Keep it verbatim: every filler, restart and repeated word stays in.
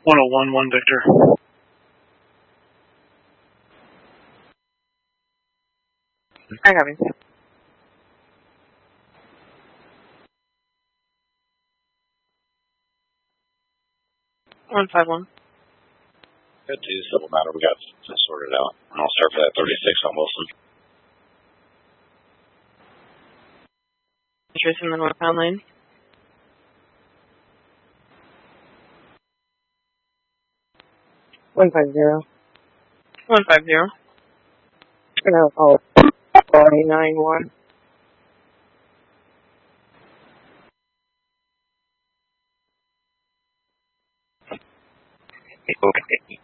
one oh one, one Victor. I got it. one five one. Good to civil matter. We got this sorted out. And I'll start for that thirty-six on Wilson. Interest in the northbound lane. One five zero. one five zero. No, oh, nine one. Okay.